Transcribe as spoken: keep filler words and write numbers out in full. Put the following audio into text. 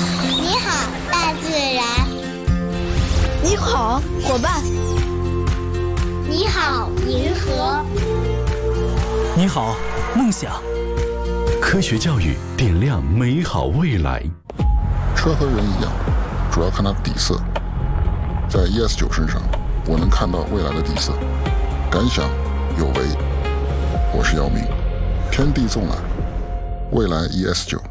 你好，大自然。 你好，伙伴。 你好，银河。 你好，梦想。 科学教育点亮美好未来。 车和人一样，主要看它底色。在 E S 九身上，我能看到未来的底色。感想有为，我是姚明。天地纵览，未来 E S 九。